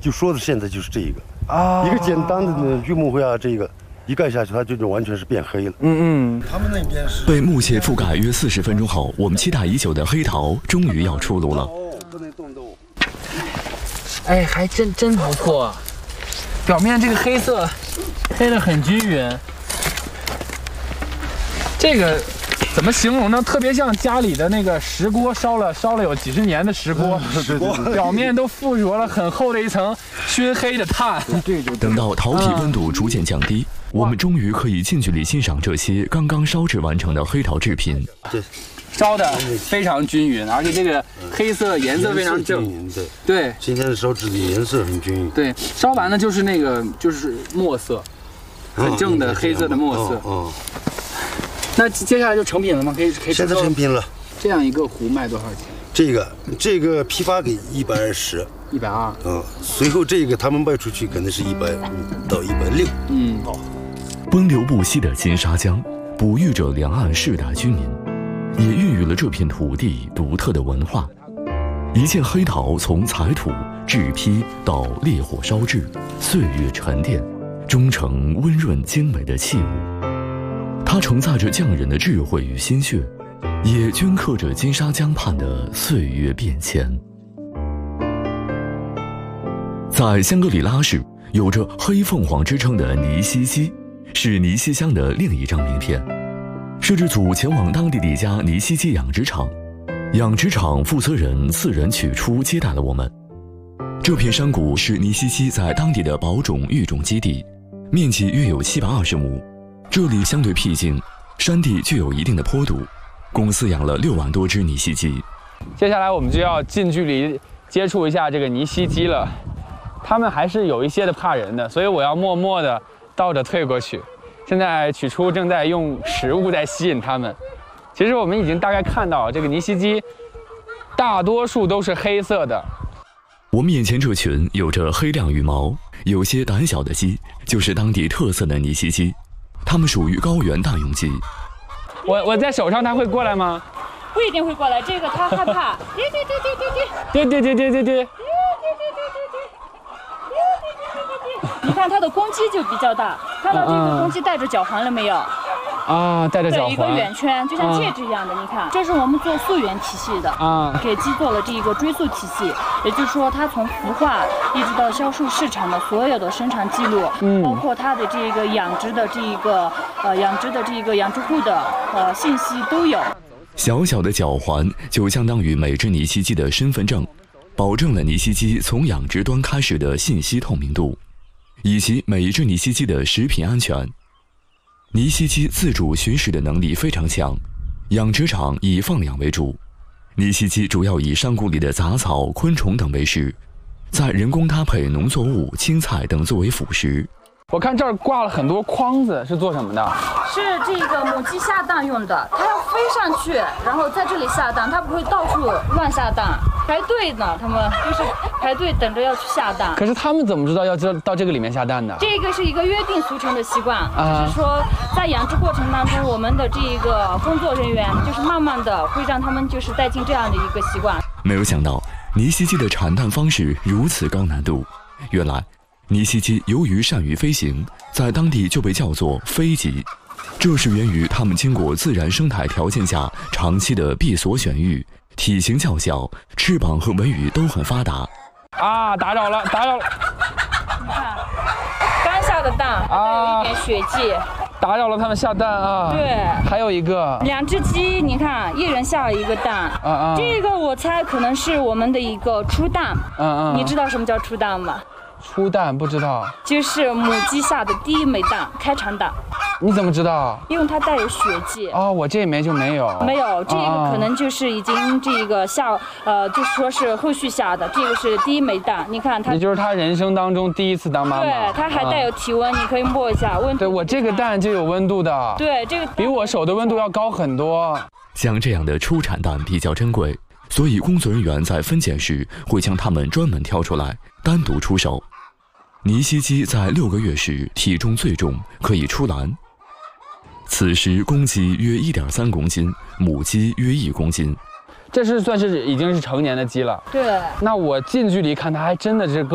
就说的现在就是这个啊， 一个简单的榆木灰啊，这个一盖下去，它就完全是变黑了。他们那边是被木屑覆盖约40分钟后，我们期待已久的黑陶终于要出炉了。 不能动动。 哎，还真不错，表面这个黑色黑得很均匀。这个怎么形容呢？特别像家里的那个石锅烧了有几十年的石锅，表面都附着了很厚的一层熏黑的炭。 等到陶皮温度逐渐降低，我们终于可以近距离欣赏这些刚刚烧制完成的黑陶制品。 对。 烧的非常均匀，而且这个黑色颜色非常正。对， 今天的烧制的颜色很均匀。 对，烧完了就是那个就是墨色，很正的黑色的墨色。那接下来就成品了吗？可以现在成品了。 这样一个壶卖多少钱？ 这个批发给120。 120。 随后这个他们卖出去可能是150到160。 奔流不息的金沙江，哺育着两岸世代居民。也孕育了这片土地独特的文化。一件黑陶从采土、制坯到烈火烧制，岁月沉淀，终成温润精美的器物。它承载着匠人的智慧与心血，也镌刻着金沙江畔的岁月变迁。在香格里拉市，有着“黑凤凰”之称的泥溪鸡，是泥溪乡的另一张名片。摄制组前往当地的一家泥溪鸡养殖场，养殖场负责人4人取出接待了我们。这片山谷是泥溪鸡在当地的保种育种基地，面积约有720亩。这里相对僻静，山地具有一定的坡度，共饲养了6万多只泥溪鸡。 接下来我们就要近距离接触一下这个泥溪鸡了，它们还是有一些的怕人的，所以我要默默地倒着退过去。现在取出正在用食物在吸引它们。其实我们已经大概看到，这个泥溪鸡大多数都是黑色的。 我们眼前这群有着黑亮羽毛、有些胆小的鸡，就是当地特色的泥溪鸡，它们属于高原大用鸡。 我在手上，它会过来吗？ 不一定会过来，这个它害怕。对。你看它的公鸡就比较大，看到这个公鸡带着脚环了没有？ 带着脚环， 对，一个圆圈，就像戒指一样的。你看，这是我们做溯源体系的给鸡做了这一个追溯体系，也就是说，它从孵化一直到销售市场的所有的生产记录，包括它的这个养殖的这一个养殖户的信息都有。 小小的脚环就相当于每只泥溪鸡的身份证，保证了泥溪鸡从养殖端开始的信息透明度，以及每一只泥溪鸡的食品安全。泥溪鸡自主寻食的能力非常强，养殖场以放养为主。泥溪鸡主要以山谷里的杂草、昆虫等为食，再人工搭配农作物、青菜等作为辅食。 我看这儿挂了很多筐子，是做什么的？ 是这个母鸡下蛋用的，它要飞上去，然后在这里下蛋，它不会到处乱下蛋。排队呢，他们就是排队等着要去下蛋。 可是他们怎么知道要到这个里面下蛋的？ 这个是一个约定俗成的习惯，就是说在养殖过程当中，我们的这一个工作人员就是慢慢的会让他们就是带进这样的一个习惯。 没有想到泥溪鸡的产蛋方式如此高难度，原来泥溪鸡由于善于飞行，在当地就被叫做飞鸡，这是源于它们经过自然生态条件下长期的闭锁选育，体型较小，翅膀和尾羽都很发达。 打扰了。 你看，刚下的蛋还有一点血迹， 打扰了他们下蛋啊。 对， 还有一个 2只鸡，你看一人下了一个蛋。这个我猜可能是我们的一个初蛋。你知道什么叫初蛋吗？ 初蛋不知道， 就是母鸡下的第一枚蛋，开场蛋。 你怎么知道？ 因为它带有血迹。 我这一枚就没有。 没有，这个可能就是已经这个就是说是后续下的，这个是第一枚蛋。你看它， 也就是它人生当中第一次当妈妈。 对，它还带有体温，你可以摸一下温度。 对，我这个蛋就有温度的。 对，这个比我手的温度要高很多。 像这样的初产蛋比较珍贵，所以工作人员在分拣时会将它们专门挑出来，单独出手。泥溪鸡在6个月时体重最重，可以出栏。此时公鸡约1.3公斤，母鸡约1公斤。 这是算是已经是成年的鸡了。 对。 那我近距离看，它还真的是